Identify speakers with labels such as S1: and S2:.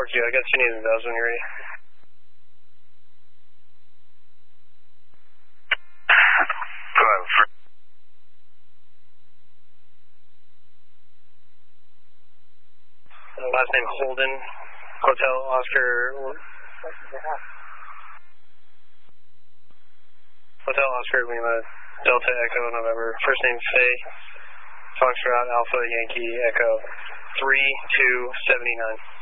S1: Q. I got your name and bells when you're ready.
S2: Go ahead.
S1: Last name Holden, Hotel Oscar. Hotel Oscar Lima, Delta Echo November. First name Faye, Foxtrot Alpha Yankee Echo 3279.